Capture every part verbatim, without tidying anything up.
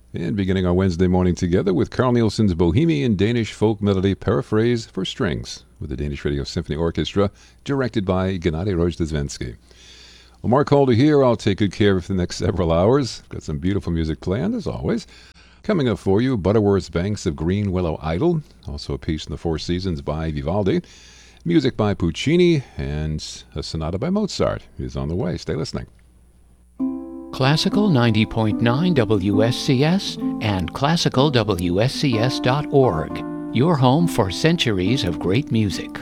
And beginning our Wednesday morning together with Carl Nielsen's Bohemian Danish folk melody Paraphrase for strings with the Danish Radio Symphony Orchestra, directed by Gennady Rojdestvensky. Well, Mark Holder here. I'll take good care of the next several hours. Got some beautiful music planned, as always. Coming up for you, Butterworth's Banks of Green Willow Idle, also a piece in the Four Seasons by Vivaldi, music by Puccini, and a sonata by Mozart is on the way. Stay listening. Classical ninety point nine W S C S and classical W S C S dot org, your home for centuries of great music.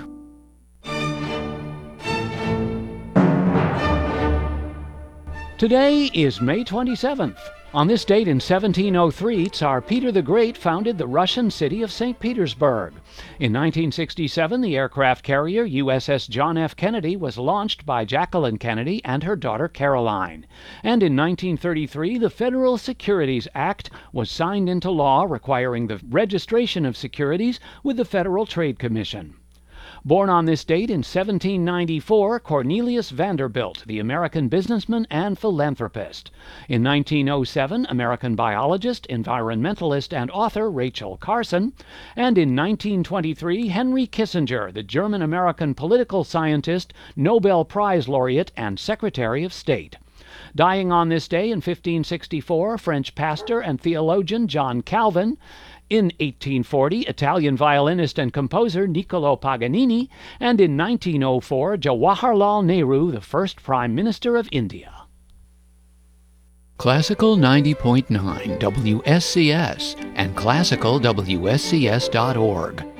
Today is May twenty-seventh. On this date in seventeen oh three, Tsar Peter the Great founded the Russian city of Saint Petersburg. In nineteen sixty-seven, the aircraft carrier U S S John F. Kennedy was launched by Jacqueline Kennedy and her daughter Caroline. And in nineteen thirty-three, the Federal Securities Act was signed into law, requiring the registration of securities with the Federal Trade Commission. Born on this date in seventeen ninety-four, Cornelius Vanderbilt, the American businessman and philanthropist. In nineteen oh seven, American biologist, environmentalist, and author Rachel Carson. And in nineteen twenty-three, Henry Kissinger, the German-American political scientist, Nobel Prize laureate, and Secretary of State. Dying on this day in fifteen sixty-four, French pastor and theologian John Calvin. In eighteen forty, Italian violinist and composer Niccolo Paganini, and in nineteen oh four, Jawaharlal Nehru, the first Prime Minister of India. Classical ninety point nine W S C S and classical W S C S dot org,